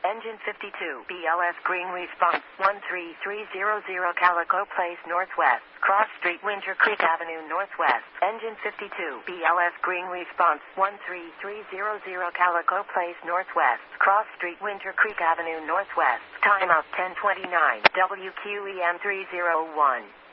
Engine 52, BLS green response, 13300 Calico Place Northwest, Cross Street, Winter Creek Avenue Northwest. Engine 52, BLS green response, 13300 Calico Place Northwest, Cross Street, Winter Creek Avenue Northwest. Timeout 10:29, WQEM 301.